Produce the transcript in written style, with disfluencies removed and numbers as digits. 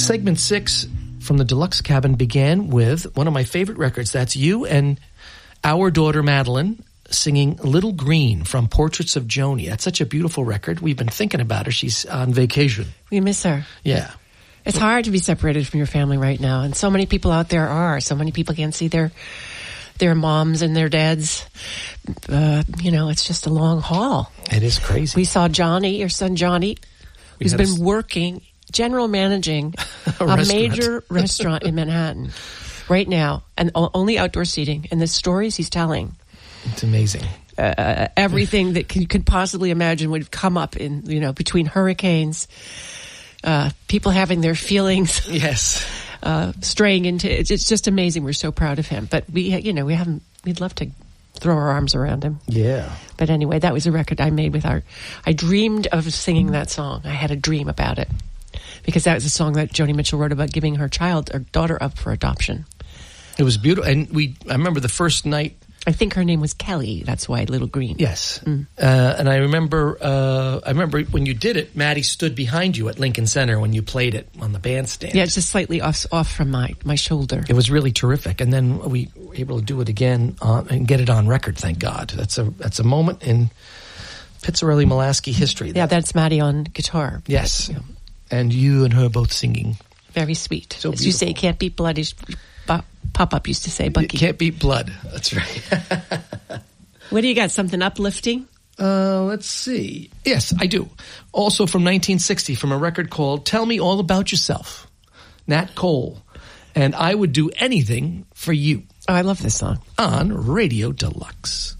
Segment 6 from the Deluxe Cabin began with one of my favorite records. That's you and our daughter Madeline singing Little Green from Portraits of Joni. That's such a beautiful record. We've been thinking about her. She's on vacation. We miss her. Yeah. It's hard to be separated from your family right now, and so many people out there are. So many people can't see their moms and their dads. It's just a long haul. It is crazy. We saw Johnny, your son Johnny, who's been working, general managing a major restaurant in Manhattan right now, and only outdoor seating, and the stories he's telling. It's amazing. Everything that you could possibly imagine would come up in, between hurricanes, people having their feelings. Yes. Straying into it's just amazing. We're so proud of him, but we'd love to throw our arms around him. Yeah. But anyway, that was a record I made I dreamed of singing that song. I had a dream about it because that was a song that Joni Mitchell wrote about giving her daughter up for adoption. It was beautiful. And I remember the first night. I think her name was Kelly. That's why Little Green. Yes. And I remember when you did it, Maddie stood behind you at Lincoln Center when you played it on the bandstand. Yeah, it's just slightly off from my shoulder. It was really terrific. And then we were able to do it again and get it on record, thank God. That's a moment in Pizzarelli-Molaski history. Yeah, that's Maddie on guitar. Yes. Yeah. And you and her both singing. Very sweet. So as you say, can't beat blood. Pop-Up used to say, Bucky. You can't beat blood. That's right. What do you got? Something uplifting? Let's see. Yes, I do. Also from 1960, from a record called Tell Me All About Yourself. Nat Cole. And I Would Do Anything for You. Oh, I love this song. On Radio Deluxe.